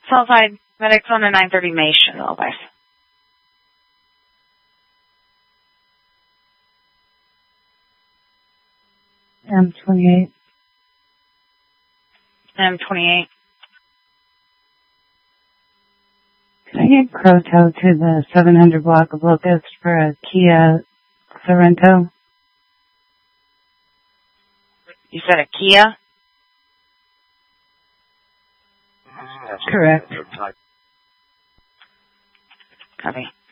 Southside Medics on the 930 Mason, over. M28. M28. Can I get Croto to the 700 block of Locust for a Kia Sorento? You said a Kia? Correct. Copy.